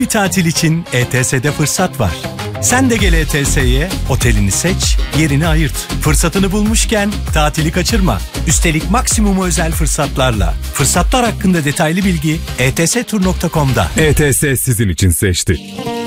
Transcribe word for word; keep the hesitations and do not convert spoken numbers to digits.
Bir tatil için E T S'de fırsat var. Sen de gel E T S'ye, otelini seç, yerini ayırt. Fırsatını bulmuşken tatili kaçırma. Üstelik maksimum özel fırsatlarla. Fırsatlar hakkında detaylı bilgi e t s tur nokta com'da. E T S sizin için seçti.